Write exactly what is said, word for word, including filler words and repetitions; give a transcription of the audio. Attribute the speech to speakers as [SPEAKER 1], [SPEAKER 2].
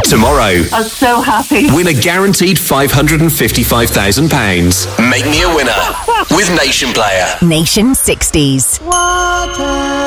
[SPEAKER 1] Tomorrow,
[SPEAKER 2] I'm so happy.
[SPEAKER 1] win a guaranteed five hundred fifty-five thousand pounds. Make me a winner with Nation Player.
[SPEAKER 3] Nation sixties.
[SPEAKER 4] Water.